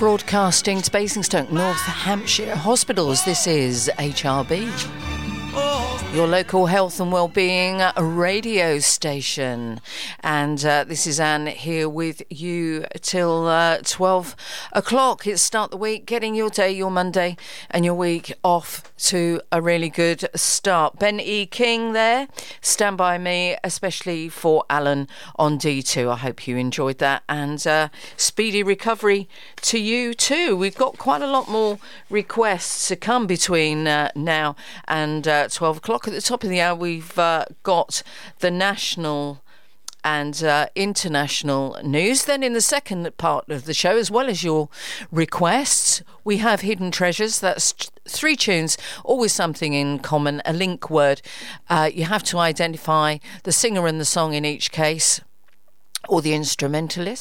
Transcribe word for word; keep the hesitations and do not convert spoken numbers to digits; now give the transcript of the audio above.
Broadcasting to Basingstoke, North Hampshire Hospitals. This is H R B, your local health and wellbeing radio station. And uh, this is Anne here with you till uh, twelve o'clock. It's start the week, getting your day, your Monday and your week off to a really good start. Ben E. King there, stand by me, especially for Alan on D two. I hope you enjoyed that, and uh, speedy recovery to you too. We've got quite a lot more requests to come between uh, now and uh, twelve o'clock. At the top of the hour, we've uh, got the national and uh, international news. Then in the second part of the show, as well as your requests, we have Hidden Treasures. That's three tunes, always something in common, a link word. Uh, you have to identify the singer and the song in each case, or the instrumentalist.